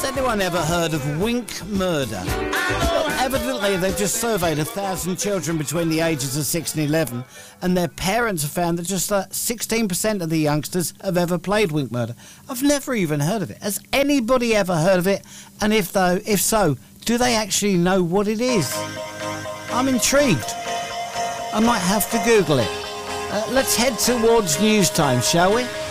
anyone ever heard of Wink Murder? Well, evidently, they've just surveyed 1,000 children between the ages of 6 and 11, and their parents have found that just 16% of the youngsters have ever played Wink Murder. I've never even heard of it. Has anybody ever heard of it? And if so, do they actually know what it is? I'm intrigued. I might have to Google it. Let's head towards news time, shall we?